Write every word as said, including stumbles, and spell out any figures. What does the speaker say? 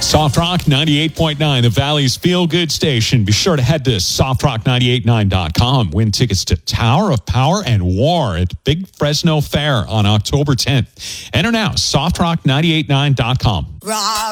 Soft Rock ninety-eight point nine, the Valley's feel-good station. Be sure to head to soft rock nine eight nine dot com. Win tickets to Tower of Power and War at Big Fresno Fair on October tenth. Enter now, soft rock nine eight nine dot com.